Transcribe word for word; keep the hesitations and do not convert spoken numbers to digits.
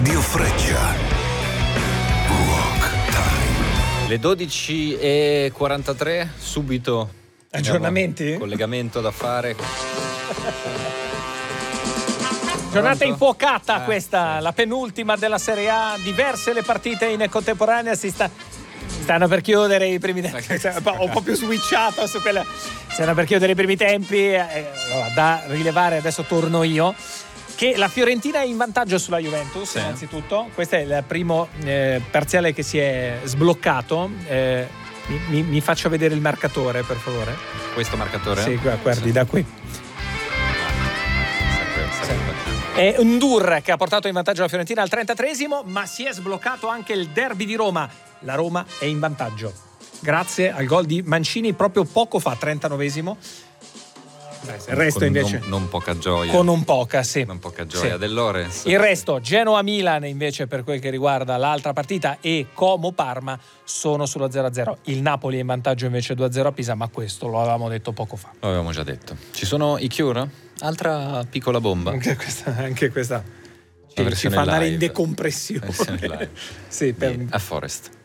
Radio Freccia. Rock Time. Le dodici e quarantatré, subito aggiornamenti? Collegamento da fare. Giornata infuocata Ah, questa, sì. la penultima della Serie A, diverse le partite in contemporanea, si sta stanno per chiudere i primi tempi, ho un po' più switchato su quella, stanno per chiudere i primi tempi, eh, allora, da rilevare, adesso torno io, che la Fiorentina è in vantaggio sulla Juventus, sì. Innanzitutto, questo è il primo eh, parziale che si è sbloccato, eh, mi, mi, mi faccio vedere il marcatore per favore. Questo marcatore? Sì, guardi, sì. da qui. Sempre, sempre. È Ndur che ha portato in vantaggio la Fiorentina al trentatreesimo, ma si è sbloccato anche il derby di Roma. La Roma è in vantaggio grazie al gol di Mancini proprio poco fa, trentanovesimo. Il resto Con invece non, non poca gioia. con un poca, sì. Non poca gioia Sì. del Lorenz. Il resto, Genoa-Milan invece per quel che riguarda l'altra partita e Como-Parma sono sullo zero a zero. Il Napoli è in vantaggio invece due a zero a Pisa, ma questo lo avevamo detto poco fa. Lo avevamo già detto. Ci sono i Cure? Altra piccola bomba. Anche questa, anche questa ci, ci versione fa andare in live. decompressione. Versione live. Sì, per... Di- a Forest.